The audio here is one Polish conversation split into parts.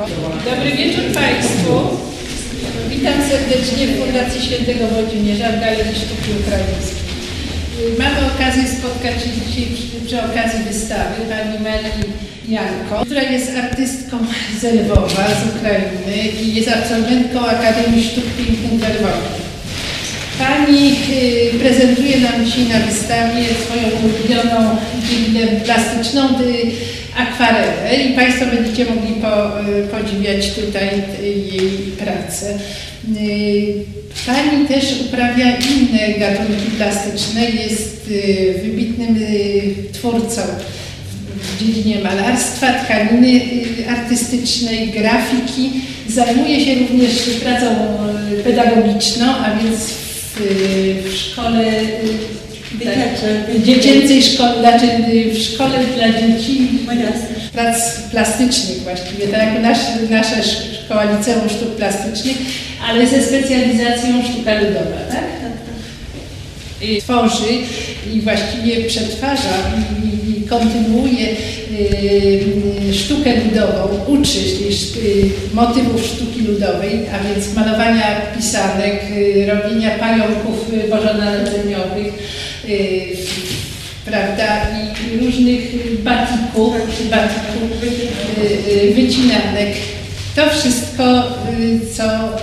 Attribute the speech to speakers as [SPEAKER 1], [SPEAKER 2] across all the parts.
[SPEAKER 1] Dobry wieczór Państwu. Witam serdecznie w Fundacji Świętego Włodzimierza w Galerii Sztuki Ukraińskiej. Mamy okazję spotkać się dzisiaj przy okazji wystawy pani Marii Janko, która jest artystką z Lwowa, z Ukrainy i jest absolwentką Akademii Sztuk Pięknych w Lwowie. Pani prezentuje nam dzisiaj na wystawie swoją ulubioną dziedzinę plastyczną akwarelę i Państwo będziecie mogli podziwiać tutaj jej pracę. Pani też uprawia inne gatunki plastyczne, jest wybitnym twórcą w dziedzinie malarstwa, tkaniny artystycznej, grafiki. Zajmuje się również pracą pedagogiczną, a więc w szkole dziecięcej szkole, znaczy w szkole dla dzieci prac plastycznych właściwie, tak jak nasza szkoła Liceum Sztuk Plastycznych, ale ze specjalizacją sztuka ludowa, tak? I tworzy i właściwie przetwarza i kontynuuje sztukę ludową, uczy motywów sztuki ludowej, a więc malowania pisanek, robienia pająków bożonarodzeniowych, prawda, i różnych batików, wycinanek. To wszystko, co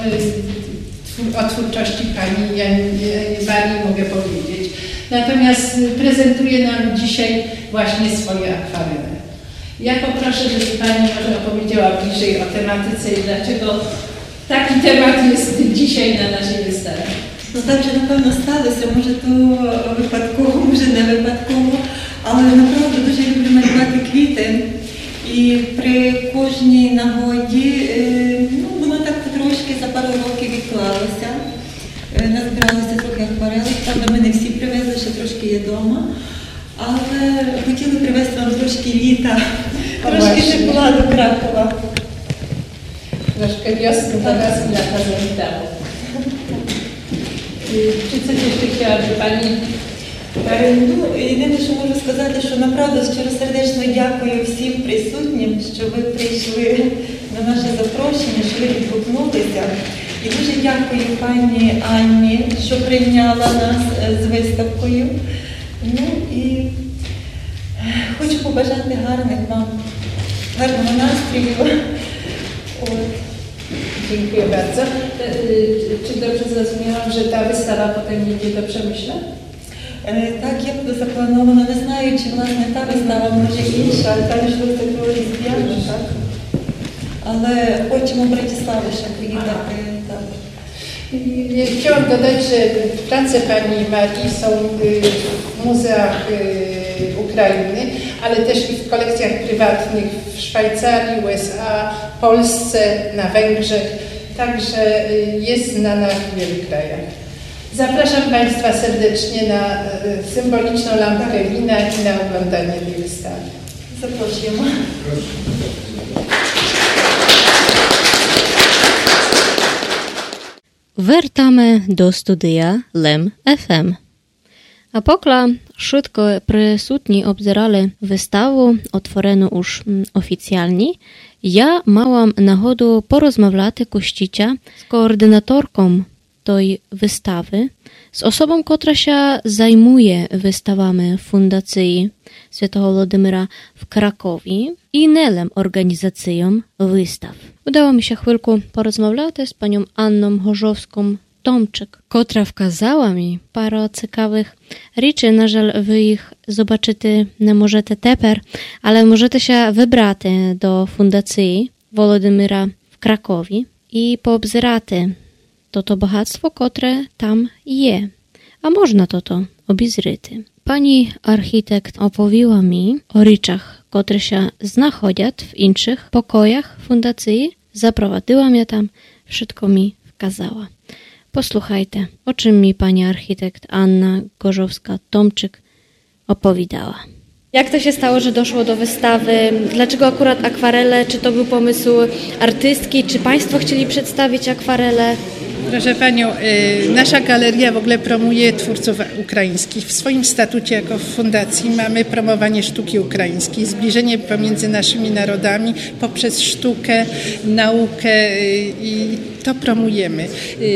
[SPEAKER 1] o twórczości pani Marii mogę powiedzieć. Natomiast prezentuje nam dzisiaj właśnie swoje akwarele. Ja poproszę, żeby pani może opowiedziała bliżej o tematyce i dlaczego taki temat jest dzisiaj na naszej wystawie.
[SPEAKER 2] No także na pewno сталося, може то випадково, може не випадково, але направду дуже люблю малювати квіти. І при кожній нагоді, воно так потрошки за пару років відклалося. Назбиралося трохи акварелей, правда ми не всі привезли, ще трошки є вдома. Але хотіли привезти вам трошки літа, трошки тепла до Кракова.
[SPEAKER 1] Трошки wiosny do nas i lata zawitało. Czy coś jeszcze chciałaby Pani?
[SPEAKER 2] Єдине, що можу сказати, що направду щиросердечно дякую всім присутнім, що ви прийшли на наше запрошення, що ви відгукнулися. І дуже дякую пані Анні, що прийняла нас з виставкою. Ну і хочу побажати гарного настрою.
[SPEAKER 1] Dziękuję bardzo. Czy dobrze zrozumiałam, że ta wystawa potem jedzie do Przemyśla?
[SPEAKER 2] Так, як заплановано, не знаю, чи власне та вистава, може інша, але там йшло такого різдвяно, так? Ale хочемо в Братиславі ще приїхати, так.
[SPEAKER 1] Chciałam dodać, że prace pani Marii są w muzeach Ukrainy, ale też i w kolekcjach prywatnych w Szwajcarii, USA, Polsce, na Węgrzech, także jest znana w wielu krajach. Zapraszam Państwa serdecznie na symboliczną lampkę wina i na oglądanie tej wystawy.
[SPEAKER 2] Zapraszamy.
[SPEAKER 3] Вертами до студія Лем ФМ. А поки швидко присутні обзирали виставу, отворену уж офіціальні, я мала нагоду порозмовляти Кощіча з координаторком тої вистави, з особą, która się zajmuje wystawami Fundacji Świętego Włodzimierza w Krakowie i nelem organizacją wystaw. Udało mi się chwilkę porozmawiać z panią Anną Horzowską-Tomczyk, która wkazała mi parę ciekawych rzeczy. Na żal wy ich zobaczycie nie możecie teraz, ale możecie się wybrać do Fundacji Włodzimierza w Krakowie i poobzirać to bogactwo, które tam je, a można to obizryty. Pani architekt opowiła mi o rzeczach, które się znajdują w innych pokojach fundacji, zaprowadziła mnie tam, wszystko mi wkazała. Posłuchajcie, o czym mi pani architekt Anna Gorzowska-Tomczyk opowiadała. Jak to się stało, że doszło do wystawy? Dlaczego akurat akwarele? Czy to był pomysł artystki? Czy Państwo chcieli przedstawić akwarele?
[SPEAKER 1] Proszę Panią, nasza galeria w ogóle promuje twórców ukraińskich. W swoim statucie jako fundacji mamy promowanie sztuki ukraińskiej, zbliżenie pomiędzy naszymi narodami poprzez sztukę, naukę i to promujemy.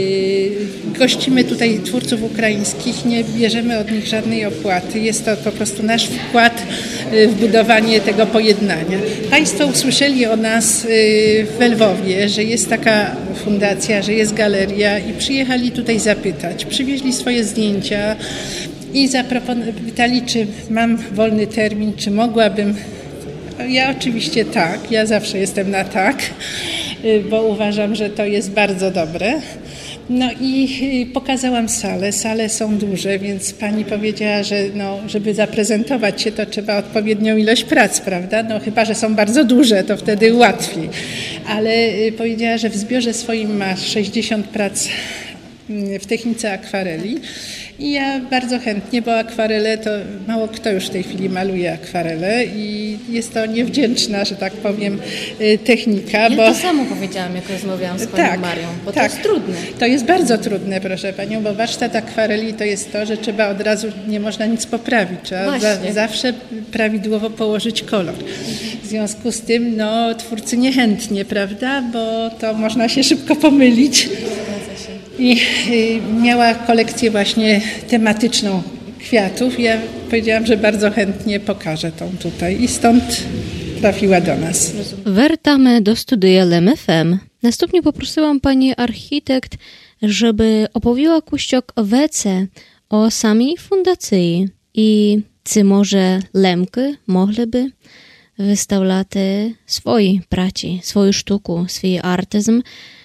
[SPEAKER 1] Gościmy tutaj twórców ukraińskich, nie bierzemy od nich żadnej opłaty. Jest to po prostu nasz wkład w budowanie tego pojednania. Państwo usłyszeli o nas w Lwowie, że jest taka fundacja, że jest galeria i przyjechali tutaj zapytać. Przywieźli swoje zdjęcia i pytali, czy mam wolny termin, czy mogłabym. Ja oczywiście tak, ja zawsze jestem na tak, bo uważam, że to jest bardzo dobre. No i pokazałam salę. Sale są duże, więc pani powiedziała, że żeby zaprezentować się, to trzeba odpowiednią ilość prac, prawda? No chyba, że są bardzo duże, to wtedy łatwiej. Ale powiedziała, że w zbiorze swoim ma 60 prac w technice akwareli. I ja bardzo chętnie, bo akwarele to mało kto już w tej chwili maluje akwarele i jest to niewdzięczna, że tak powiem, technika.
[SPEAKER 3] Ja to samo powiedziałam, jak rozmawiałam z panią Marią, bo to jest trudne.
[SPEAKER 1] To jest bardzo trudne, proszę Panią, bo warsztat akwareli to jest to, że trzeba od razu, nie można nic poprawić, trzeba zawsze prawidłowo położyć kolor. W związku z tym, twórcy niechętnie, prawda, bo to można się szybko pomylić. I miała kolekcję właśnie tematyczną kwiatów. Ja powiedziałam, że bardzo chętnie pokażę tą tutaj i stąd trafiła do nas.
[SPEAKER 3] Wертamy do studia LEM FM. Następnie poprosiłam pani architekt, żeby opowiedziała kuściok wiece o samej fundacji i czy może Lemki mogliby wystawiać swojej pracy, swoją sztukę, swój artyzm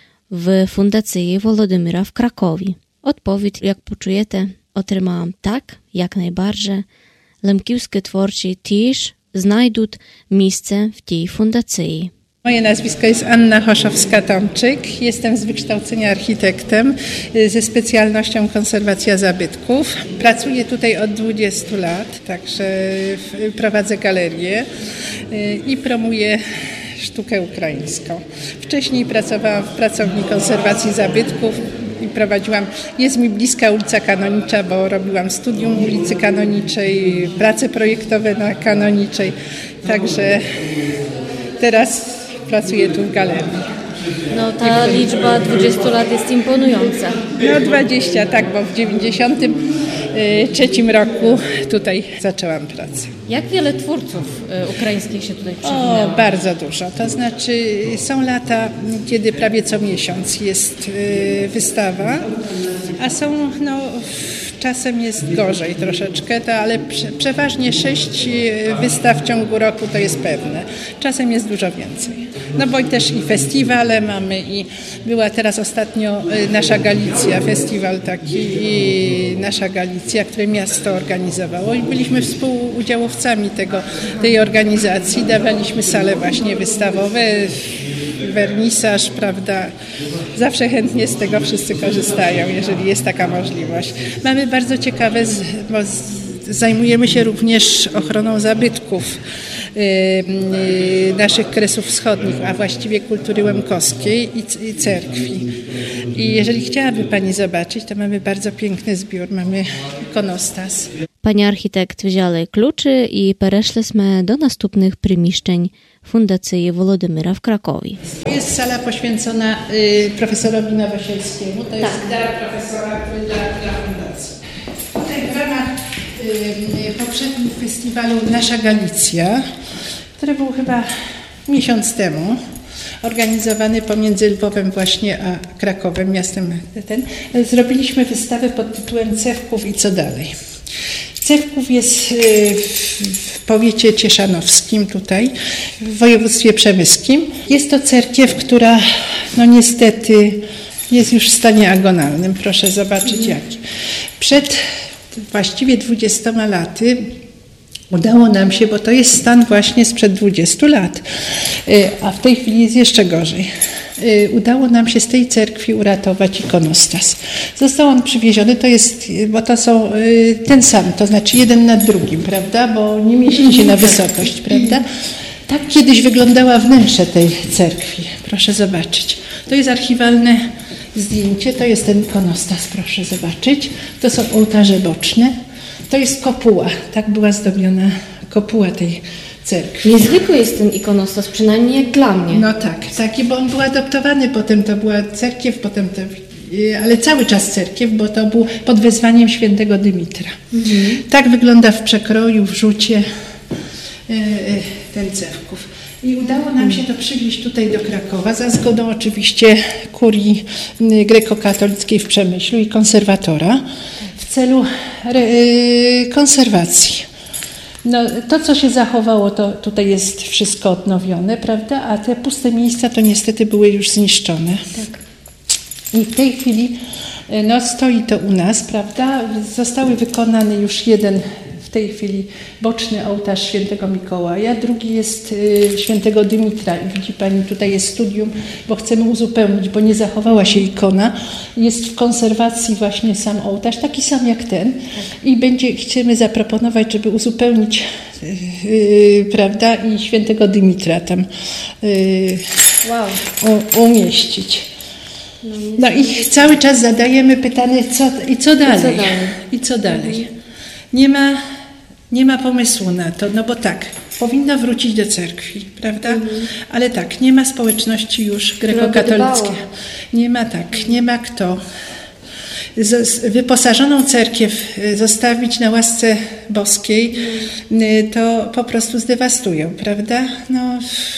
[SPEAKER 3] w Fundacji Wolodymyra w Krakowie. Odpowiedź, jak poczujecie, otrzymałam tak, jak najbardziej. Lemkiewskie twórcy też znajdą miejsce w tej fundacji.
[SPEAKER 1] Moje nazwisko jest Anna Hoszowska-Tomczyk. Jestem z wykształcenia architektem ze specjalnością konserwacja zabytków. Pracuję tutaj od 20 lat, także prowadzę galerię i promuję sztukę ukraińską. Wcześniej pracowałam w pracowni konserwacji zabytków i prowadziłam, jest mi bliska ulica Kanonicza, bo robiłam studium ulicy Kanoniczej, prace projektowe na Kanoniczej, także teraz pracuję tu w galerii.
[SPEAKER 3] Ta liczba 20 lat jest imponująca.
[SPEAKER 1] 20, tak, bo w 93 roku tutaj zaczęłam pracę.
[SPEAKER 3] Jak wiele twórców ukraińskich się tutaj przewinęło?
[SPEAKER 1] Bardzo dużo. To znaczy są lata, kiedy prawie co miesiąc jest wystawa, a są, czasem jest gorzej troszeczkę, ale przeważnie 6 wystaw w ciągu roku to jest pewne. Czasem jest dużo więcej. Bo też i festiwale mamy i była teraz ostatnio Nasza Galicja, festiwal taki i Nasza Galicja, które miasto organizowało i byliśmy współudziałowcami tej organizacji. Dawaliśmy sale właśnie wystawowe, wernisaż, prawda. Zawsze chętnie z tego wszyscy korzystają, jeżeli jest taka możliwość. Mamy bardzo ciekawe, bo zajmujemy się również ochroną zabytków naszych Kresów Wschodnich, a właściwie kultury łemkowskiej i cerkwi. I jeżeli chciałaby Pani zobaczyć, to mamy bardzo piękny zbiór, mamy ikonostas.
[SPEAKER 3] Pani architekt wzięła kluczy i przeszliśmy do następnych przemieszczeń Fundacji Wolodymyra w Krakowie.
[SPEAKER 1] To jest sala poświęcona profesorowi Nowosielskiemu, to jest dar profesora dla fundacji. Tutaj w ramach poprzednich festiwalu Nasza Galicja, który był chyba miesiąc temu, organizowany pomiędzy Lwowem właśnie a Krakowem, miastem zrobiliśmy wystawę pod tytułem Cewków i co dalej. Cewków jest w powiecie cieszanowskim tutaj, w województwie przemyskim. Jest to cerkiew, która niestety jest już w stanie agonalnym. Proszę zobaczyć jaki. Przed właściwie 20 laty udało nam się, bo to jest stan właśnie sprzed 20 lat, a w tej chwili jest jeszcze gorzej. Udało nam się z tej cerkwi uratować ikonostas. Został on przywieziony, bo to są ten sam, to znaczy jeden nad drugim, prawda, bo nie mieści się na wysokość, prawda. Tak kiedyś wyglądała wnętrze tej cerkwi, proszę zobaczyć. To jest archiwalne zdjęcie. To jest ten ikonostas, proszę zobaczyć. To są ołtarze boczne. To jest kopuła. Tak była zdobiona kopuła tej cerkwi.
[SPEAKER 3] Niezwykły jest ten ikonostas, przynajmniej jak dla mnie.
[SPEAKER 1] No tak, taki, bo on był adoptowany, potem to była cerkiew, potem to, ale cały czas cerkiew, bo to był pod wezwaniem świętego Dymitra. Tak wygląda w przekroju, w rzucie ten cerków. I udało nam się to przywieźć tutaj do Krakowa, za zgodą oczywiście kurii grekokatolickiej w Przemyślu i konserwatora, w celu konserwacji. No, to, co się zachowało, to tutaj jest wszystko odnowione, prawda? A te puste miejsca to niestety były już zniszczone.
[SPEAKER 3] Tak.
[SPEAKER 1] I w tej chwili no, stoi to u nas, prawda? Zostały wykonane już jeden w tej chwili boczny ołtarz świętego Mikołaja, drugi jest świętego Dymitra. I widzi Pani, tutaj jest studium, bo chcemy uzupełnić, bo nie zachowała się ikona. Jest w konserwacji właśnie sam ołtarz, taki sam jak ten. I chcemy zaproponować, żeby uzupełnić, prawda, i świętego Dymitra tam umieścić. No i cały czas zadajemy pytanie, co dalej? I co dalej? Nie ma pomysłu na to, no bo tak, powinno wrócić do cerkwi, prawda? Ale tak, nie ma społeczności już grekokatolickiej. Nie ma kto. Wyposażoną cerkiew zostawić na łasce boskiej, to po prostu zdewastują, prawda? No,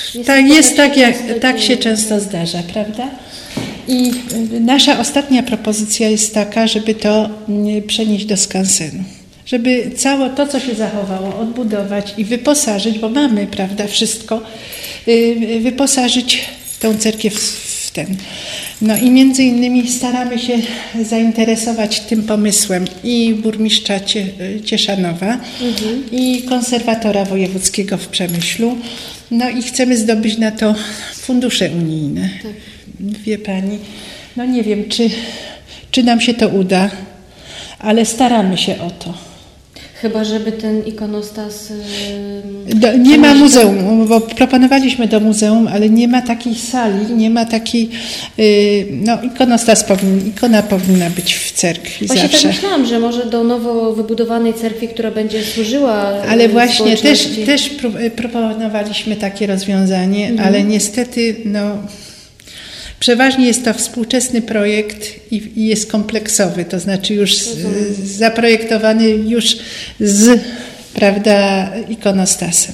[SPEAKER 1] tak się często zdarza, prawda? I nasza ostatnia propozycja jest taka, żeby to przenieść do skansenu. Żeby całe to, co się zachowało, odbudować i wyposażyć, bo mamy, prawda, wszystko, wyposażyć tą cerkiew w ten. No i między innymi staramy się zainteresować tym pomysłem i burmistrza Cieszanowa, i konserwatora wojewódzkiego w Przemyślu. No i chcemy zdobyć na to fundusze unijne. Tak. Wie Pani, no nie wiem, czy nam się to uda, ale staramy się o to.
[SPEAKER 3] Chyba, żeby ten ikonostas...
[SPEAKER 1] Nie ma muzeum, bo proponowaliśmy do muzeum, ale nie ma takiej sali, nie ma takiej... No ikona powinna być w cerkwi
[SPEAKER 3] właśnie
[SPEAKER 1] zawsze.
[SPEAKER 3] Tak myślałam, że może do nowo wybudowanej cerkwi, która będzie służyła...
[SPEAKER 1] Ale właśnie też proponowaliśmy takie rozwiązanie, ale niestety przeważnie jest to współczesny projekt i jest kompleksowy, to znaczy już zaprojektowany już z, prawda, ikonostasem.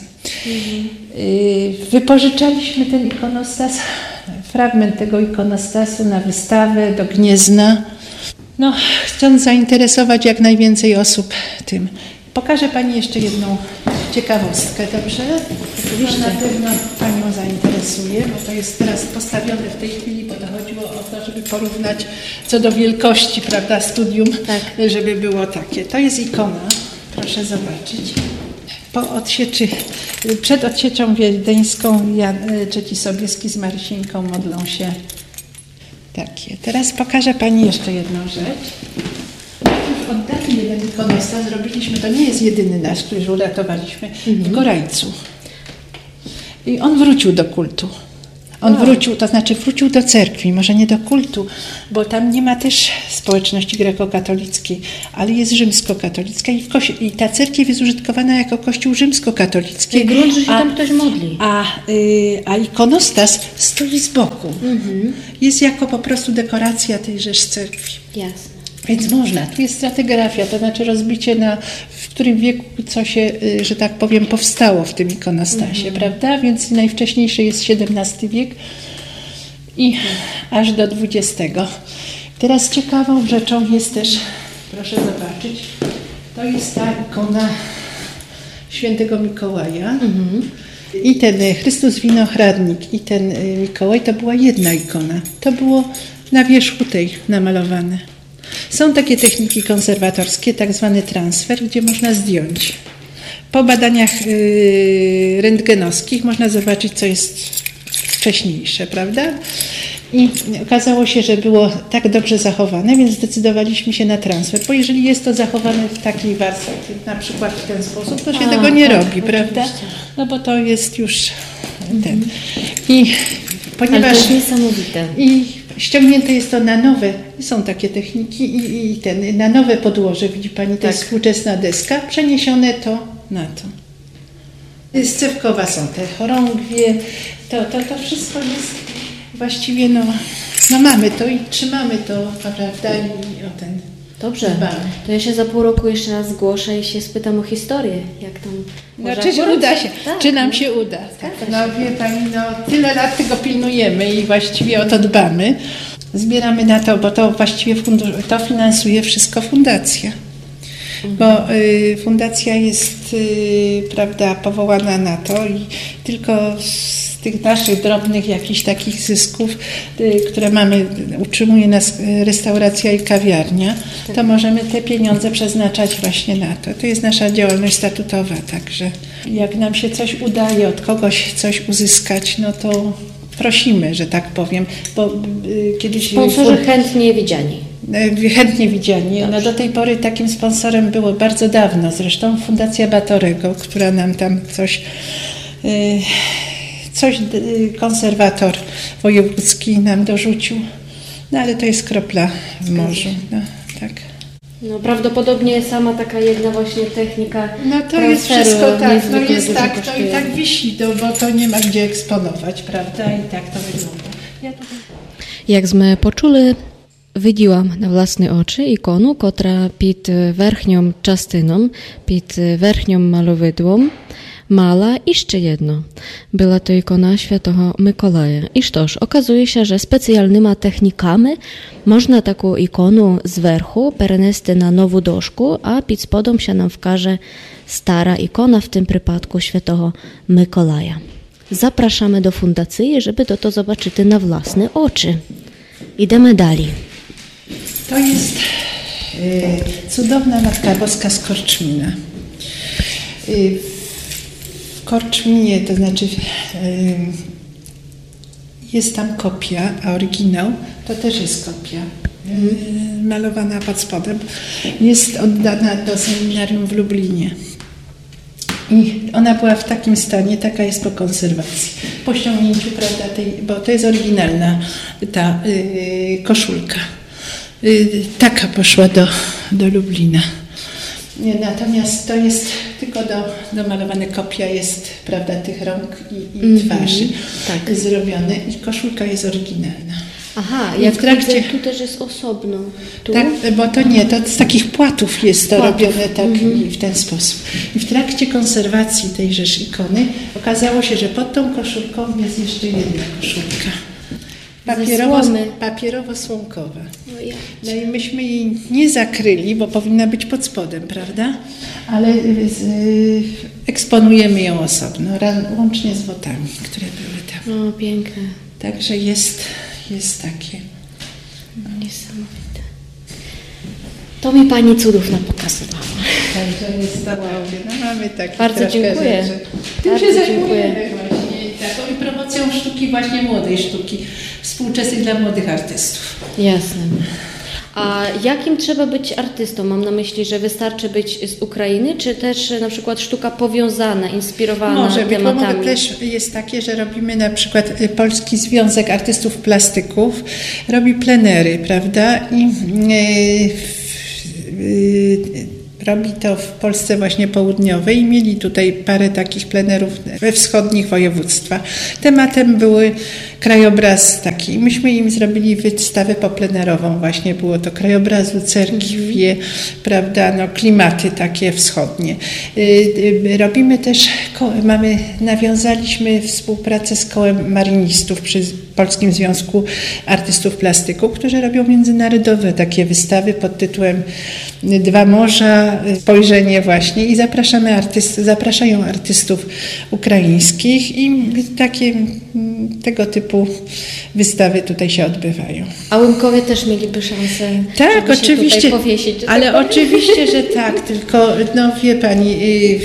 [SPEAKER 1] Wypożyczaliśmy ten ikonostas, fragment tego ikonostasu na wystawę do Gniezna, chcąc zainteresować jak najwięcej osób tym. Pokażę Pani jeszcze jedną ciekawostkę, dobrze? Oczywiście. Na pewno Panią zainteresuje, bo to jest teraz postawione w tej chwili, bo to chodziło o to, żeby porównać co do wielkości, prawda, studium, żeby było takie. To jest ikona, proszę zobaczyć. Przed odsieczą wiedeńską Jan III Sobieski z Marysieńką modlą się takie. Teraz pokażę Pani jeszcze jedną rzecz. Oddany jeden ikonostas zrobiliśmy, to nie jest jedyny nasz, który uratowaliśmy, w Gorajcu. I on wrócił do kultu. Wrócił, to znaczy wrócił do cerkwi, może nie do kultu, bo tam nie ma też społeczności grekokatolickiej, ale jest rzymskokatolicka i ta cerkiew jest użytkowana jako kościół rzymskokatolicki.
[SPEAKER 3] I grunt, że się tam ktoś modli.
[SPEAKER 1] A ikonostas stoi z boku. Jest jako po prostu dekoracja tejże cerkwi.
[SPEAKER 3] Jasne.
[SPEAKER 1] Więc można. Tu jest stratygrafia, to znaczy rozbicie w którym wieku co się, że tak powiem, powstało w tym ikonostasie, prawda? Więc najwcześniejszy jest XVII wiek i aż do XX. Teraz ciekawą rzeczą jest też, proszę zobaczyć, to jest ta ikona świętego Mikołaja. I ten Chrystus Winochradnik i ten Mikołaj to była jedna ikona. To było na wierzchu tej namalowane. Są takie techniki konserwatorskie, tak zwany transfer, gdzie można zdjąć. Po badaniach rentgenowskich można zobaczyć, co jest wcześniejsze, prawda? I okazało się, że było tak dobrze zachowane, więc zdecydowaliśmy się na transfer. Bo jeżeli jest to zachowane w takiej warstwie, na przykład w ten sposób, to się tego nie robi, prawda? No bo to jest już ten. I ponieważ...
[SPEAKER 3] Ale to jest niesamowite.
[SPEAKER 1] I ściągnięte jest to na nowe, są takie techniki na nowe podłoże, widzi Pani, to jest współczesna deska, przeniesione to na to. Z Cewkowa są te chorągwie, to wszystko jest właściwie, no mamy to i trzymamy to, prawda, i o ten.
[SPEAKER 3] Dobrze,
[SPEAKER 1] dbamy.
[SPEAKER 3] to ja się za pół roku jeszcze raz zgłoszę i się spytam o historię, jak tam...
[SPEAKER 1] Czy uda się,
[SPEAKER 3] Tak,
[SPEAKER 1] czy nam się uda. No wie Pani, tyle lat tego pilnujemy i właściwie o to dbamy. Zbieramy na to, bo to właściwie to finansuje wszystko fundacja. Bo fundacja jest, prawda, powołana na to i tylko z tych naszych drobnych jakichś takich zysków, które mamy, utrzymuje nas restauracja i kawiarnia, to możemy te pieniądze przeznaczać właśnie na to. To jest nasza działalność statutowa, także jak nam się coś udaje, od kogoś coś uzyskać, no to prosimy, że tak powiem, bo kiedyś...
[SPEAKER 3] Sponsorzy chętnie widziani.
[SPEAKER 1] Chętnie widziani. No do tej pory takim sponsorem było bardzo dawno, zresztą Fundacja Batorego, która nam tam coś konserwator wojewódzki nam dorzucił, no ale to jest kropla w morzu. No, tak.
[SPEAKER 3] No prawdopodobnie sama taka jedna właśnie technika.
[SPEAKER 1] No to jest wszystko tak, to i tak wisi, bo to nie ma gdzie eksponować, prawda? I tak to wygląda.
[SPEAKER 3] Jak sme почули, виділа на власні очі ікону, котра під верхньою частином, під верхнім маловидвом mala jeszcze jedno. Była to ikona Świętego Mikołaja. I sztoż, okazuje się, że specjalnymi technikami można taką ikonu z werchu przenieść na nową doszku, a pod spodem się nam wkaże stara ikona, w tym przypadku Świętego Mikołaja. Zapraszamy do fundacji, żeby to zobaczyć na własne oczy. Idziemy dalej.
[SPEAKER 1] To jest cudowna Matka Boska z Korczmina. W Korczminie, to znaczy jest tam kopia, a oryginał to też jest kopia, malowana pod spodem. Jest oddana do seminarium w Lublinie. I ona była w takim stanie, taka jest po konserwacji. Po ściągnięciu, prawda, bo to jest oryginalna ta koszulka. Taka poszła do Lublina. Natomiast to jest tylko domalowana kopia jest, prawda, tych rąk i twarzy zrobione i koszulka jest oryginalna.
[SPEAKER 3] Aha, jak w trakcie tu też jest osobno. Tu?
[SPEAKER 1] Tak, bo to nie, to z takich płatów jest to robione tak i w ten sposób. I w trakcie konserwacji tejżeż ikony okazało się, że pod tą koszulką jest jeszcze jedna koszulka. Papierowo-słomkowa. No i myśmy jej nie zakryli, bo powinna być pod spodem, prawda? Ale eksponujemy ją osobno, łącznie z wotami, które były tam.
[SPEAKER 3] O, piękne.
[SPEAKER 1] Także jest takie.
[SPEAKER 3] Niesamowite. To mi Pani cudów nam pokazywała.
[SPEAKER 1] Także jest to no mamy takie.
[SPEAKER 3] Bardzo dziękuję.
[SPEAKER 1] Tym się zajmujemy właśnie. Taką i promocją sztuki, właśnie młodej sztuki, współczesnej dla młodych artystów.
[SPEAKER 3] Jasne. A jakim trzeba być artystą? Mam na myśli, że wystarczy być z Ukrainy, czy też na przykład sztuka powiązana, inspirowana tematami?
[SPEAKER 1] Może też jest takie, że robimy na przykład Polski Związek Artystów Plastyków, robi plenery, prawda? Robi to w Polsce właśnie południowej i mieli tutaj parę takich plenerów we wschodnich województwach. Tematem były krajobraz taki. Myśmy im zrobili wystawę poplenerową właśnie. Było to krajobraz Lucerki, wieje, prawda, no, klimaty takie wschodnie. Robimy też, nawiązaliśmy współpracę z Kołem Marynistów przy Polskim Związku Artystów Plastyków, którzy robią międzynarodowe takie wystawy pod tytułem Dwa morza, spojrzenie właśnie i zapraszają artystów ukraińskich i takie tego typu wystawy tutaj się odbywają.
[SPEAKER 3] A Łymkowie też mieliby szansę,
[SPEAKER 1] tak, oczywiście,
[SPEAKER 3] się tutaj powiesić.
[SPEAKER 1] Ale oczywiście, że tak, tylko no wie Pani,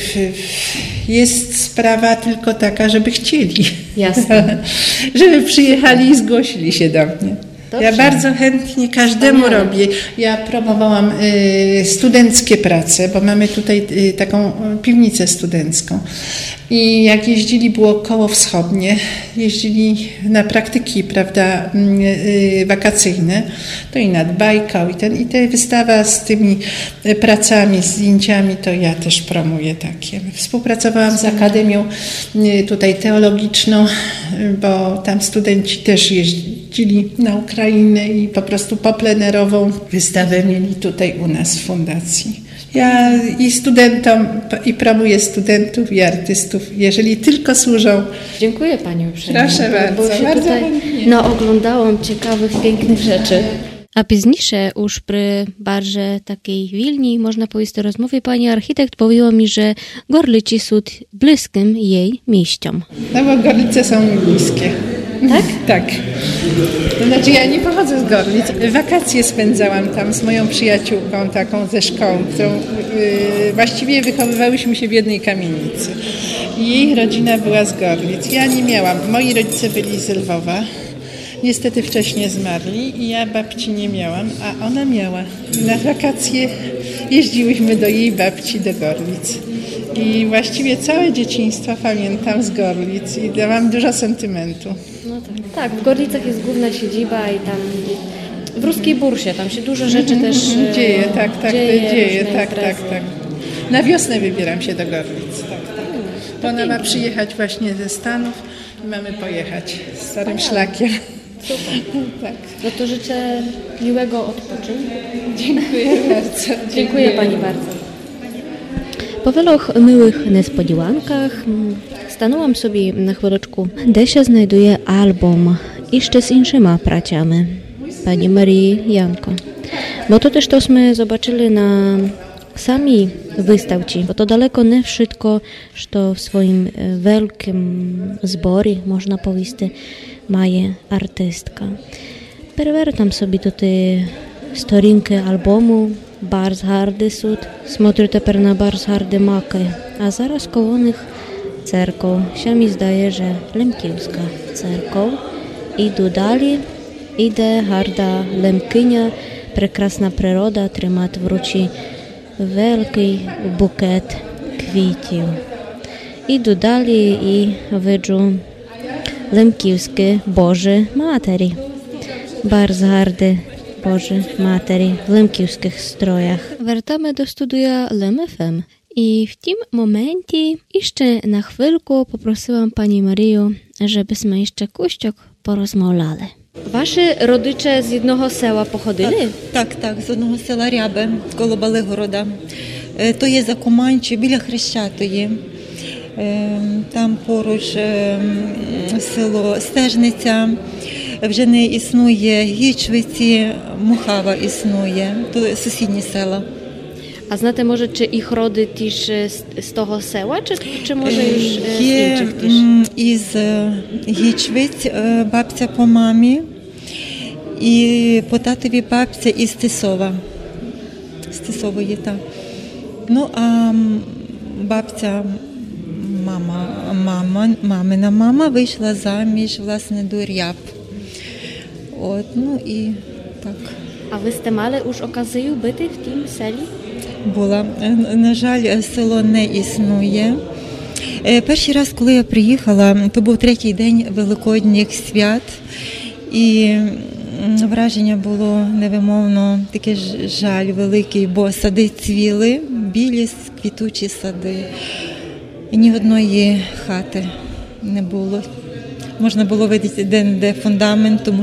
[SPEAKER 1] jest sprawa tylko taka, żeby chcieli.
[SPEAKER 3] Jasne.
[SPEAKER 1] Żeby przyjechali i zgłosili się do mnie.
[SPEAKER 3] Dobrze.
[SPEAKER 1] Ja bardzo chętnie każdemu
[SPEAKER 3] Wspaniale.
[SPEAKER 1] robię. Ja promowałam studenckie prace, bo mamy tutaj taką piwnicę studencką. I jak jeździli, było koło wschodnie, jeździli na praktyki, prawda, wakacyjne, to i nad Bajkał, i te wystawa z tymi pracami, zdjęciami, to ja też promuję takie. Współpracowałam z Akademią tutaj teologiczną, bo tam studenci też jeździli na Ukrainę i po prostu poplenerową wystawę mieli tutaj u nas w fundacji. Ja i studentom, i promuję studentów i artystów, jeżeli tylko służą.
[SPEAKER 3] Dziękuję Pani uprzejmie.
[SPEAKER 1] Proszę bardzo,
[SPEAKER 3] Bo się
[SPEAKER 1] bardzo
[SPEAKER 3] tutaj
[SPEAKER 1] chętnie.
[SPEAKER 3] oglądałam ciekawych, pięknych rzeczy. A później już przy barze takiej Wilni, można powiedzieć, w rozmowie pani architekt powiedziała mi, że Gorlice są bliskim jej miejscom.
[SPEAKER 1] No bo Gorlice są mi bliskie.
[SPEAKER 3] Tak?
[SPEAKER 1] Tak. To znaczy ja nie pochodzę z Gorlic. Wakacje spędzałam tam z moją przyjaciółką taką ze szkoły, którą właściwie wychowywałyśmy się w jednej kamienicy. I jej rodzina była z Gorlic. Ja nie miałam. Moi rodzice byli z Lwowa. Niestety wcześnie zmarli i ja babci nie miałam, a ona miała. Na wakacje jeździłyśmy do jej babci do Gorlic. I właściwie całe dzieciństwo pamiętam z Gorlic i mam dużo sentymentu.
[SPEAKER 3] No tak. Tak, w Gorlicach jest główna siedziba i tam w Ruskiej Bursie, tam się dużo rzeczy też
[SPEAKER 1] Dzieje, tak, dzieje,
[SPEAKER 3] różne
[SPEAKER 1] tak.
[SPEAKER 3] imprezy.
[SPEAKER 1] Na wiosnę wybieram się do Gorlic, tak. Bo ona ma przyjechać właśnie ze Stanów i mamy pojechać starym szlakiem. Tak.
[SPEAKER 3] No to życzę miłego odpoczynku.
[SPEAKER 1] Dziękuję bardzo.
[SPEAKER 3] Dziękuję Pani bardzo. Po wielu miłych niespodziankach stanęłam sobie na chwileczku, gdzie się znajduje album jeszcze z innymi pracami Pani Marii Janko. Bo to też tośmy zobaczyli na sami wystavci, bo to daleko nie wszystko, co w swoim wielkim zborze, można powiedzieć, mає artystka. Перевертам собі тут сторінки альбому «Барс Гарди суд». Смотрю тепер на «Барс Гарди маки». А зараз коло них церков. Ще мені здає, що Лемківська церков. Іду далі. Іде гарда Лемкиня, прекрасна природа, тримати в руці великий букет квітів. Іду далі і виджу Лемківське Боже Матері. Барс Гарди Боже Матері в лемківських строях. Wracamy do studia Lem FM. I w tym momencie jeszcze na chwilkę poprosiłam Pani Marię, żebyśmy jeszcze kuściok porozmawiali. Wasi rodzice z jednego sela pochodzili?
[SPEAKER 2] Так, з одного села Рябе, коло Балигорода. То є за Куманчі, біля Хрещатої. Там поруч село Стежниця. Вже не існує Гічвиці, Мухава існує. То сусідні села.
[SPEAKER 3] A znacie może, czy ich rody też z tego sela, czy może już z
[SPEAKER 2] Є
[SPEAKER 3] innych też?
[SPEAKER 2] із Гічвиць бабця по мамі і по татові бабця із Тисова. З Тисової, так. Ну, а бабця, мамина мама вийшла заміж, власне, до Ряб. От, ну і так.
[SPEAKER 3] A wy ste mali już okazję byty w tym seli?
[SPEAKER 2] Була. На жаль, село не існує. Перший раз, коли я приїхала, то був третій день Великодніх свят. І враження було невимовно, таке жаль великий, бо сади цвіли, білі квітучі сади. І ні одної хати не було. Можна було видіти де фундамент, тому